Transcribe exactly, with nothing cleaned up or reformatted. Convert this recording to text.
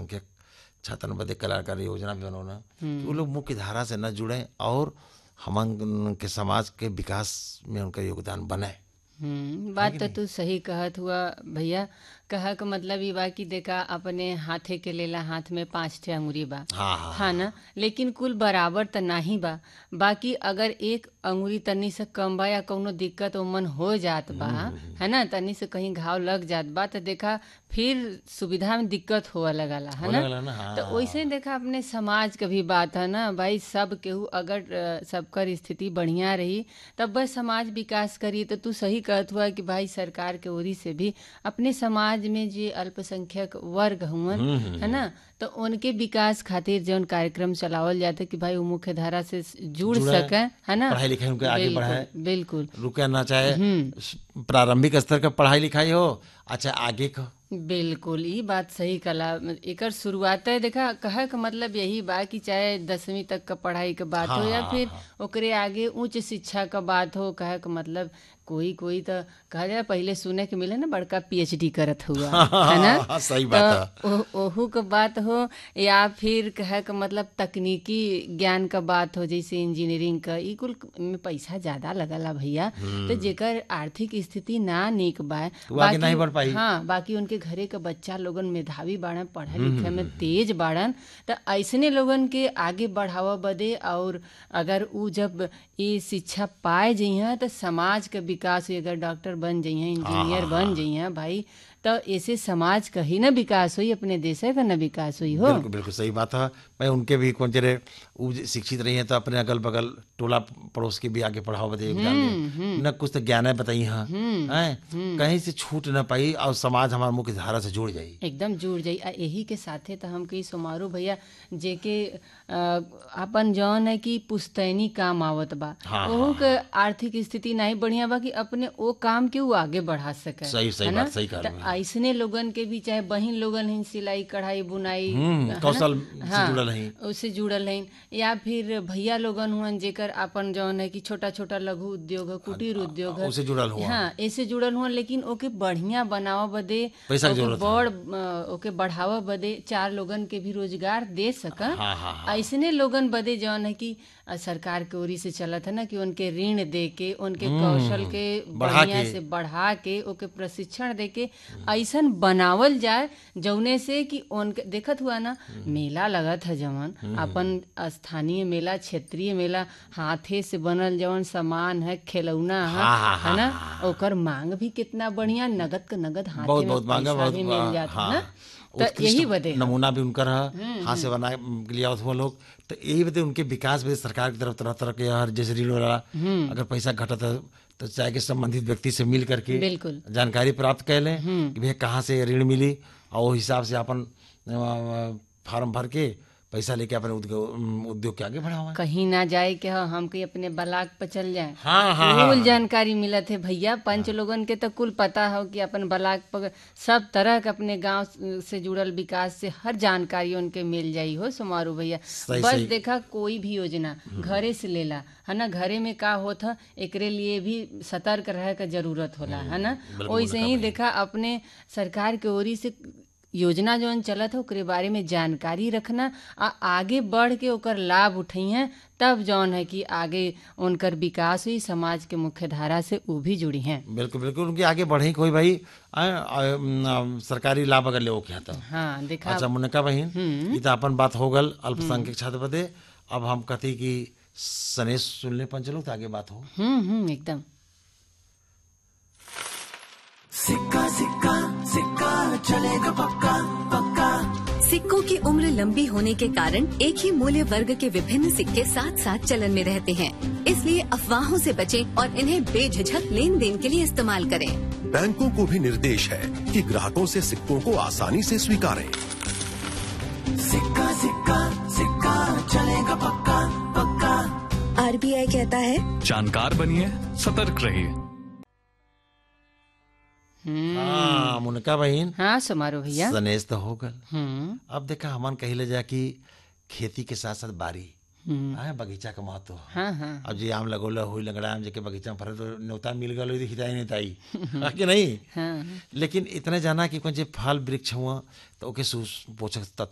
अल्पसंख्यक छात्रन बदे कलाकार योजना भी बनौना वो लोग मुख्य धारा से न जुड़े और हमन के समाज के विकास में उनका योगदान बने। हम्म बात तो तू सही कहत हुआ भैया। कहा का मतलब ये बा कि देखा अपने हाथे के लेला हाथ में पांच ठे अंगुरी बा। हाँ हाँ हाँ ना, लेकिन कुल बराबर त नाही बा। बाकी अगर एक अंगुरी तनी से कम बा या कौनो दिक्कत ओमन हो जात बा, है ना, तनी से कहीं घाव लग जात बा तो देखा फिर सुविधा में दिक्कत होवे लगला, है ना। लगला ना, हाँ, तो वैसे ही देखा अपने समाज का भी बात है ना भाई, सब केहू अगर अ, सबकर स्थिति बढ़िया रही तब बस समाज विकास करी। तो तू सही कहत हुआ कि भाई सरकार के ओरी से भी अपने समाज में जो अल्पसंख्यक वर्ग हुवन, है ना, तो उनके विकास खातिर जौन कार्यक्रम चलावल जाता कि भाई वो मुख्य धारा से जुड़ जुड़े, सके, है ना, पढ़ाई लिखाई उनके आगे बिल्कुल बढ़ाए, बिल्कुल रुके ना, चाहे प्रारंभिक स्तर का पढ़ाई लिखाई हो, अच्छा आगे का बिल्कुल ये बात सही कला। एकर शुरुआत है देखा कहे का मतलब यही बा कि चाहे दसवीं तक का पढ़ाई का बात हाँ, हो या हाँ, फिर हाँ। ओकरे आगे उच्च शिक्षा का बात हो। कहे का मतलब कोई कोई तो कहा जाए पहले सुने के मिले ना बड़का पीएचडी करत हुआ, है ना, सही बात तो ओ- ओहू का बात हो या फिर कहे का मतलब तकनीकी ज्ञान का बात हो, जैसे इंजीनियरिंग का, ई कुल में पैसा ज्यादा लगला भैया। तो जेकर आर्थिक स्थिति ना निक बा, वो आगे नहीं बढ़ पाई। हाँ, बाकी उनके घरे का बच्चा लोगन मेधावी बाड़न, पढ़े लिखे में तेज बाड़न, तो ऐसने लोगन के आगे बढ़ावा बदे और अगर उ जब ये शिक्षा पाए जइहा तो समाज के विकास हुई। अगर डॉक्टर बन जइहा, इंजीनियर बन जइहा भाई, तो ऐसे समाज का ही ना विकास हुई, अपने देश का ना विकास हुई हो। बिल्कुल बिल्कुल सही बात है भाई। उनके भी कौन चले उ शिक्षित रही हैं तो अपने अगल बगल टोला पड़ोस के भी आगे पढ़ाओ बदे योगदान दें, न कुछ तो ज्ञान है बताई हाँ हैं, कहीं से छूट न पाई और समाज हमारे मुख्य धारा से जुड़ जाई, एकदम जुड़ जाई। आ यही के साथे तो हम कही सोमारू भैया जेके अ, अपन जौन है कि पुस्तैनी काम आवत बा, हाँ, ओहू के आर्थिक स्थिति नहीं बढ़िया बा कि अपने ओ काम के वो आगे बढ़ा सके, सही सही है ना। बात सही कहा तो ऐसने लोगन के भी चाहे बहिन लोगन हैं सिलाई कढ़ाई बुनाई, हम्म, है ना? कौशल से हाँ, जुड़ल हैं। उससे जुड़ल हैं, या फिर भैया लोगन हुअन जेकर अपन जौन है कि छोटा छोटा लघु उद्योग है, कुटीर उद्योग है, उससे जुड़ल हुआ। हाँ, ऐसे जुड़ल हुआ, लेकिन ओके बढ़िया बनावा बदे, पैसा के ओके जरूरत बड़ अ, ओके बढ़ावा बदे चार लोगन के भी रोजगार दे सका। हाँ, हाँ, हाँ। ऐसने लोगन बदे जौन है कि अ, सरकार के ओरी से चलत है ना कि उनके ऋण दे के, उनके कौशल के बढ़ा बढ़िया के। से बढ़ा के, ओके प्रशिक्षण दे के ऐसन बनावल जाए जौने से कि उनके देखत हुआ ना मेला लगत है जवन अपन स्थानीय मेला, क्षेत्रीय मेला, हाथे से बनल जवन सामान है, खिलौना है, हाँ, हाँ, है ना, हाँ, ओकर मांग भी कितना बढ़िया, नगद का नगद हाथे बहुत में बहुत मांगा, पैसा बहुत भी मिल जाता है ना। तो उत्कृष्ट यही बदे है। नमूना भी उनका रहा, हाथ से बना के लिया हुआ लोग, तो यही बदे उनके विकास में सरकार की तरफ तरह तरह के हर जैसे ऋण वाला अगर पैसा घटत है तो चाहे कि संबंधित व्यक्ति से मिल करके बिल्कुल जानकारी प्राप्त कर लें कि भैया कहाँ से ऋण मिली, और वो हिसाब से अपन अ, फार्म भर के पैसा लेके अपने उद्योग उद्योग के आगे बढ़ावा। कहीं ना जाए के हो, हम कहीं अपने ब्लॉक पर चल जाए, हाँ, हाँ, कुल हाँ। जानकारी मिलत है भैया। पंच लोगन के तो कुल पता हो कि अपन ब्लॉक पर सब तरह के अपने गांव से जुड़ल विकास से हर जानकारी उनके मिल जाई हो सोमारू भैया। सही, बस सही। देखा कोई भी योजना घरे से लेला, है ना, घरे में का होत है एकरे लिए भी सतर्क रहे का जरूरत होला, है ना। बिल्कुल वैसे ही देखा अपने सरकार के ओरी से योजना जौन चलत है ओकरे बारे में जानकारी रखना आ आगे बढ़ के ओकर लाभ उठइहें, तब जौन है कि आगे उनकर विकास हुई, समाज के मुख्य धारा से वो भी जुड़ी हैं। बिल्कुल बिल्कुल उनके आगे बढ़े कोई भाई आ, आ, आ, सरकारी लाभ अगर ले हो क्या था। हाँ देखा। अच्छा मुनका बहन, ये तो अपन बात हो गल अल्पसंख्यक छात्र बदे। अब हम कथी की सनेश सुनने पर चलो तो आगे बात हो। हम्म हम्म एकदम। सिक्का सिक्का सिक्का चलेगा पक्का पक्का। सिक्कों की उम्र लंबी होने के कारण एक ही मूल्य वर्ग के विभिन्न सिक्के साथ साथ चलन में रहते हैं, इसलिए अफवाहों से बचें और इन्हें बेझिझक लेन देन के लिए इस्तेमाल करें। बैंकों को भी निर्देश है कि ग्राहकों से सिक्कों को आसानी से स्वीकारें। सिक्का सिक्का सिक्का चलेगा पक्का पक्का। आरबीआई कहता है जानकार बनिए, सतर्क रहिए। हाँ मुनका बहन, हाँ सोमारू भैया। सनेश तो हो गल। हम्म अब देखा हमन कही ले जा कि खेती के साथ साथ बारी हाँ बगीचा का महत्व। हाँ हाँ अब जी आम लगोला हुई लगड़ा आम जेके बगीचा में फरे तो न्योता मिल गल तो हिताई नहीं ताई हाँ कि नहीं। हाँ लेकिन इतने जाना कि कौन जे फल वृक्ष हुआ तो ओके पोषक तत्व